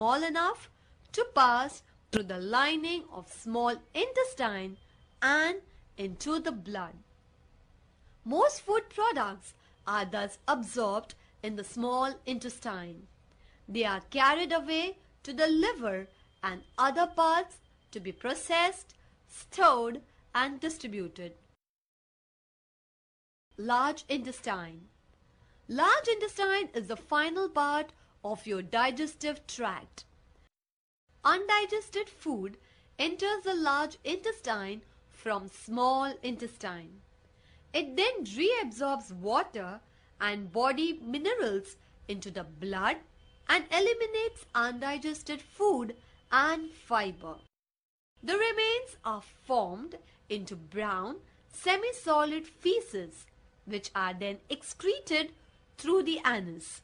small enough to pass through the lining of small intestine and into the blood. Most food products are thus absorbed in the small intestine. They are carried away to the liver and other parts to be processed, stored and distributed. Large intestine. Large intestine is the final part of your digestive tract. Undigested food enters the large intestine from small intestine. It then reabsorbs water and body minerals into the blood and eliminates undigested food and fiber. The remains are formed into brown, semi-solid feces, which are then excreted through the anus.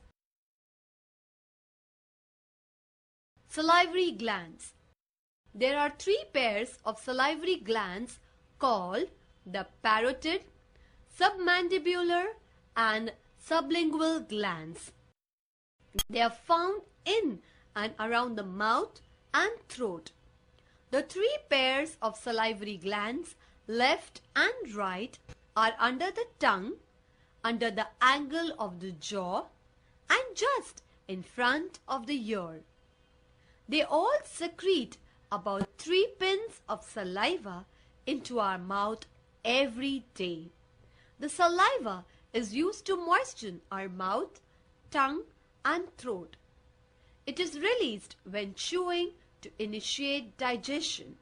Salivary glands. There are three pairs of salivary glands called the parotid, submandibular and sublingual glands. They are found in and around the mouth and throat. The three pairs of salivary glands, left and right, are under the tongue, under the angle of the jaw, and just in front of the ear. They all secrete about 3 pins of saliva into our mouth every day. The saliva is used to moisten our mouth, tongue, and throat. It is released when chewing to initiate digestion.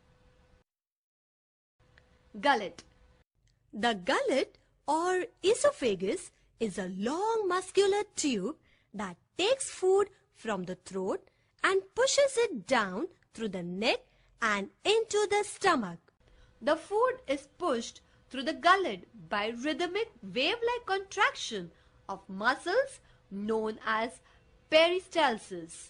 Gullet. The gullet or esophagus is a long muscular tube that takes food from the throat and pushes it down through the neck and into the stomach. The food is pushed through the gullet by rhythmic wave-like contraction of muscles known as peristalsis.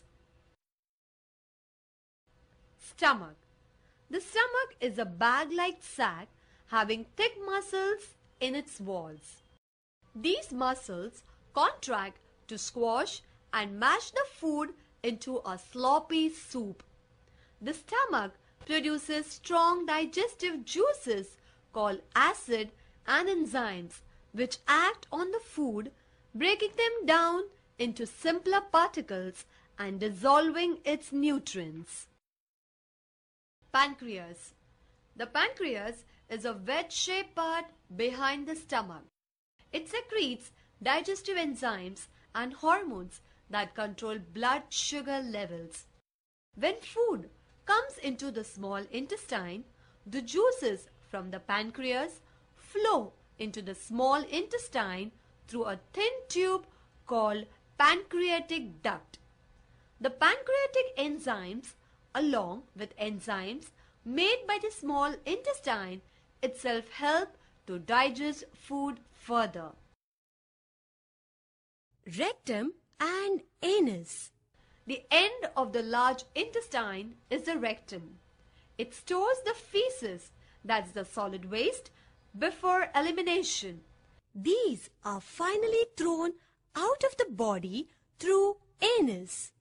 Stomach. The stomach is a bag-like sac having thick muscles in its walls. These muscles contract to squash and mash the food into a sloppy soup. The stomach produces strong digestive juices called acid and enzymes which act on the food, breaking them down into simpler particles and dissolving its nutrients. Pancreas. The pancreas is a wedge-shaped part behind the stomach. It secretes digestive enzymes and hormones that control blood sugar levels. When food comes into the small intestine, the juices from the pancreas flow into the small intestine through a thin tube called pancreatic duct. The pancreatic enzymes, along with enzymes made by the small intestine itself, help to digest food further. Rectum and anus. The end of the large intestine is the rectum. It stores the feces, that's the solid waste, before elimination. These are finally thrown out of the body through anus.